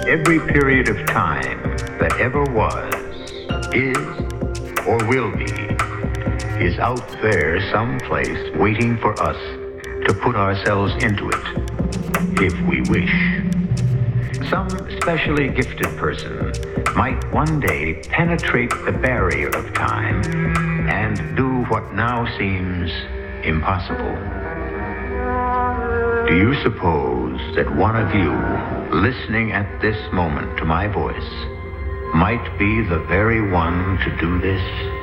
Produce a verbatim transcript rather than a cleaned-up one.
Every period of time that ever was, is, or will be, is out there someplace waiting for us to put ourselves into it, if we wish. Some specially gifted person might one day penetrate the barrier of time and do what now seems impossible. Do you suppose that one of you, listening at this moment to my voice, might be the very one to do this?